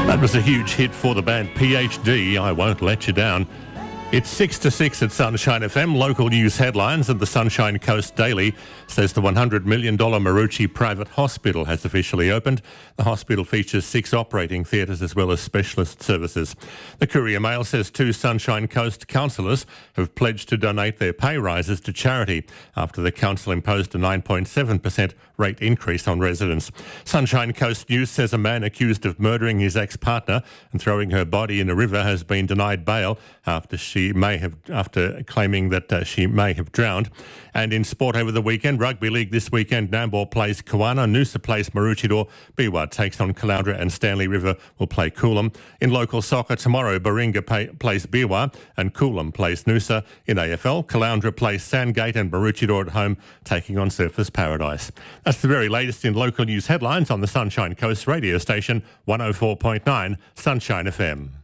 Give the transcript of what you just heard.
That was a huge hit for the band PhD, I Won't Let You Down. It's 6 to 6 at Sunshine FM. Local news headlines, and the Sunshine Coast Daily says the $100 million Maroochy Private Hospital has officially opened. The hospital features 6 operating theatres as well as specialist services. The Courier Mail says 2 Sunshine Coast councillors have pledged to donate their pay rises to charity after the council imposed a 9.7% rate increase on residents. Sunshine Coast News says a man accused of murdering his ex-partner and throwing her body in a river has been denied bail after claiming that she may have drowned. And in sport over the weekend, Rugby League this weekend, Nambour plays Kawana, Noosa plays Maroochydore, Biwa takes on Caloundra and Stanley River will play Coolum. In local soccer tomorrow, Baringa plays Biwa and Coolum plays Noosa. In AFL, Caloundra plays Sandgate and Maroochydore at home taking on Surfers Paradise. That's the very latest in local news headlines on the Sunshine Coast radio station 104.9 Sunshine FM.